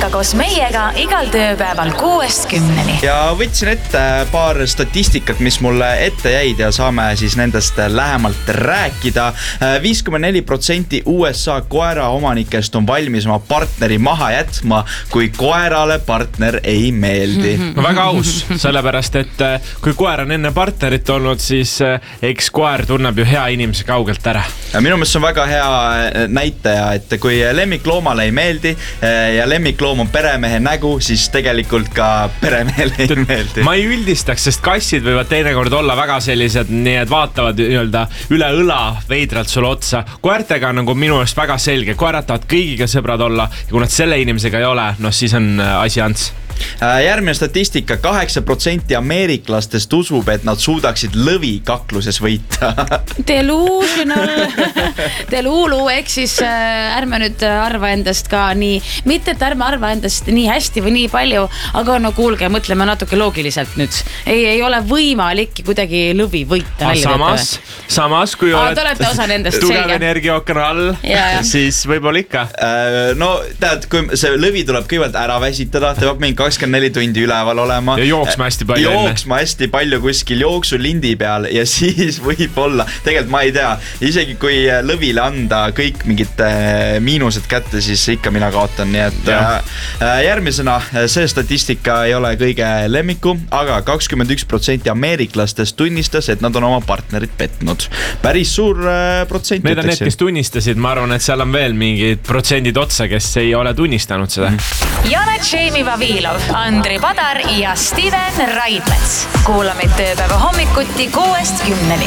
jätka koos meiega igal tööpäeval 6-10. Ja võtsin ette paar statistikat, mis mulle ette jäid ja saame siis nendest lähemalt rääkida. 5,4% USA koera omanikest on valmis oma partneri maha jätma, kui koerale partner ei meeldi. Väga aus, sellepärast, et kui koer on enne partnerit olnud, siis eks koer tunneb ju hea inimese kaugelt ära. Minu meelest on väga hea näitaja, et kui lemmikloomale ei meeldi ja lemmikloom on peremehe nägu, siis tegelikult ka peremehele ei meeldi. Ma ei üldistaks, sest kassid võivad teinekord olla väga sellised, nii et vaatavad üle õla veidralt sulle otsa. Koertega on nagu minu eest väga selge, koerad tahavad kõigiga sõbrad olla ja kui nad selle inimesega ei ole, siis on asi ants. Järgmine statistika, 8% ameeriklastest usub, et nad suudaksid lõvi kakluses võita. Delusional. Delulu, ehk siis ärme nüüd arva endast ka nii, mitte et ärme arva endast nii hästi või nii palju, aga no kuulge, mõtleme natuke loogiliselt nüüd. Ei ole võimalik kuidagi lõvi võita. Samas, kui olete osa nendest, tugev energiaokan all, siis võib-olla ikka. No tead, kui see lõvi tuleb kõigepealt ära väsitada, ta peab 24 tundi üleval olema. Ja jooksma hästi palju kuskil jooksulindi peal ja siis võib-olla, tegelikult ma ei tea, isegi kui lõvile anda kõik mingid miinused kätte, siis ikka mina kaotan, nii et järgmisena see statistika ei ole kõige lemmiku, aga 21% ameeriklastest tunnistas, et nad on oma partnerit petnud. Päris suur protsent. Need on need, kes tunnistasid, ma arvan, et seal on veel mingid protsendid otsa, kes ei ole tunnistanud seda. Janet Jamie Vavilov, Andri Padar ja Steven Raidmets. Kuulamid tööpäeva hommikuti 6-10.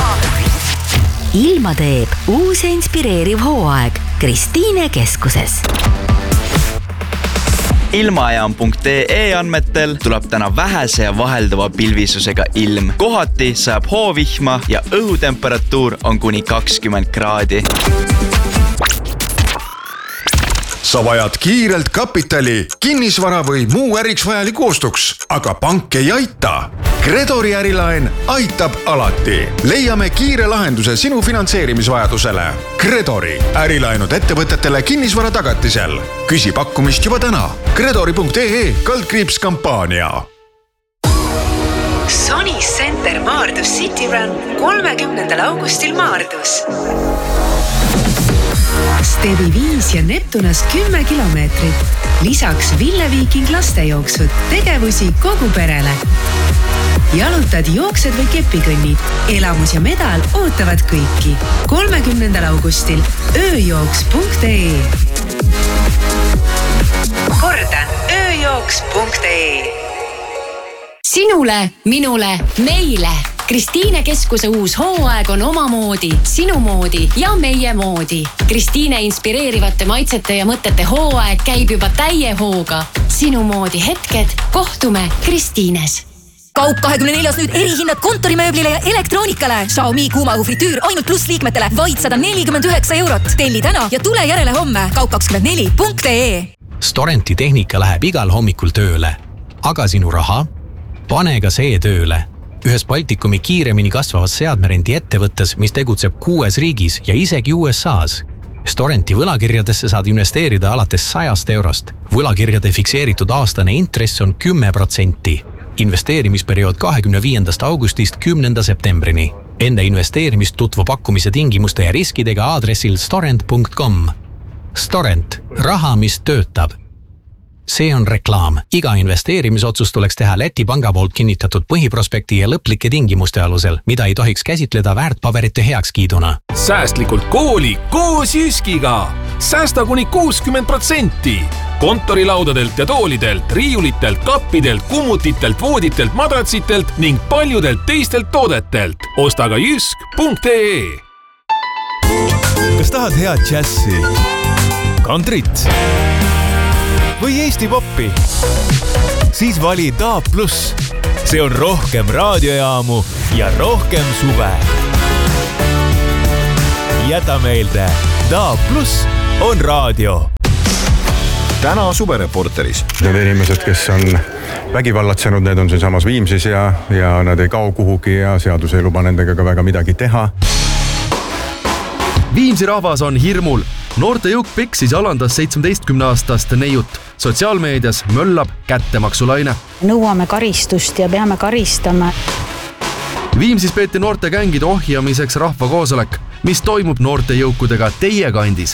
Ilma teeb uus ja inspireeriv hooaeg Kristiine keskuses. Ilmajaam.ee andmetel tuleb täna vähese ja vahelduva pilvisusega ilm. Kohati sajab hoovihma ja õhutemperatuur on kuni 20 kraadi. Sa vajad kiirelt kapitali, kinnisvara või muu äriks vajaliku ostuks, aga pank ei aita. Credori ärilaen aitab alati. Leiame kiire lahenduse sinu finantseerimisvajadusele. Credori ärilaenud ettevõtetele kinnisvara tagatisel. Küsi pakkumist juba täna. Credori.ee/kampaania. Sony Center Maardus City Run 30. augustil Maardus. Stevi 5 ja Neptunas 10 kilomeetrit. Lisaks Ville Viiking lastejooksud, tegevusi kogu perele. Jalutad, jooksed või kepikõnnid. Elamus ja medal ootavad kõiki. 30. augustil ööjooks.ee. Kordan, ööjooks.ee. Sinule, minule, meile. Kristiine keskuse uus hooaeg on omamoodi, sinu moodi ja meie moodi. Kristiine inspireerivate maitsete ja mõtete hooaeg käib juba täie hooga. Sinu moodi hetked, kohtume Kristiines. Kaup 24 nüüd erihinnad kontorimööblile ja elektroonikale. Xiaomi kuumaõhufritüür ainult pluss liikmetele vaid 149 €. Telli täna ja tule järele homme. Kaup24.ee. Storenti tehnika läheb igal hommikul tööle. Aga sinu raha? Pane ka see tööle. Ühes Baltikumi kiiremini kasvavas seadmerendi ettevõttes, mis tegutseb 6 riigis ja isegi USA's. Storenti võlakirjadesse saad investeerida alates 100 €. Võlakirjade fikseeritud aastane intress on 10%. Investeerimisperiood 25. augustist 10. septembrini. Enne investeerimist tutvu pakkumise tingimuste ja riskidega aadressil storent.com. Storent. Raha, mis töötab. See on reklaam. Iga investeerimisotsus tuleks teha Läti panga poolt kinnitatud põhiprospekti ja lõplike tingimuste alusel, mida ei tohiks käsitleda väärtpaberite heakskiiduna. Säästlikult kooli koos Jyskiga. Säästa kuni 60%. Kontorilaudadelt ja toolidelt, riiulitelt, kappidelt, kummutitelt, vooditelt, madratsitelt ning paljudelt teistelt toodetelt. Osta ka jysk.ee. Kas tahad head džässi, kantrit või Eesti poppi? Siis vali DAB+. See on rohkem raadiojaamu ja rohkem suve. Jäta meelde, DAB+ on raadio. Täna Suvereporteris. Need inimesed, kes on vägivallatsenud, need on siin samas Viimsis ja nad ei kao kuhugi ja seadus ei luba nendega ka väga midagi teha. Viimsi rahvas on hirmul. Noortejõuk peksis ja alandas 17-aastast neiut. Sotsiaalmeedias möllab kättemaksulaine. Nõuame karistust ja peame karistama. Viimsis peeti noorte gängide ohjamiseks rahvakoosolek. Mis toimub noortejõukudega teie kandis?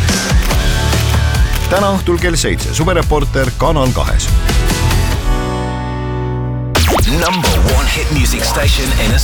Täna õhtul kell 7 Suvereporter Kanal 2. Number one hit music station in